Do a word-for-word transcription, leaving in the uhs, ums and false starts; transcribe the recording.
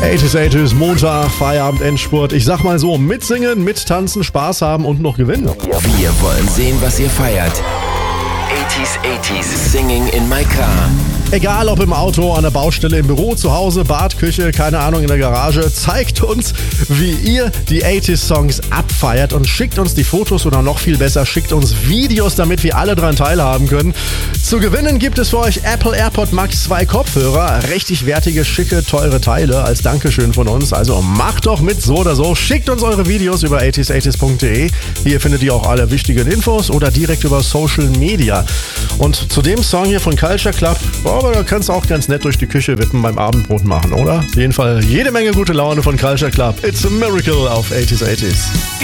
achtziger, achtziger, Montag, Feierabend, Endspurt. Ich sag mal so, mitsingen, mittanzen, Spaß haben und noch gewinnen. Wir wollen sehen, was ihr feiert. achtziger, achtziger, Singing in my car. Egal ob im Auto, an der Baustelle, im Büro, zu Hause, Bad, Küche, keine Ahnung, in der Garage, zeigt uns, wie ihr die achtziger-Songs abfeiert und schickt uns die Fotos oder noch viel besser, schickt uns Videos, damit wir alle dran teilhaben können. Zu gewinnen gibt es für euch Apple AirPod Max zwei Kopfhörer, richtig wertige, schicke, teure Teile als Dankeschön von uns. Also macht doch mit, so oder so. Schickt uns eure Videos über achtziger achtziger punkt de. Hier findet ihr auch alle wichtigen Infos oder direkt über Social Media. Und zu dem Song hier von Culture Club, aber da kannst du auch ganz nett durch die Küche wippen beim Abendbrot machen, oder? Auf jeden Fall jede Menge gute Laune von Culture Club. It's a Miracle auf achtziger, achtziger.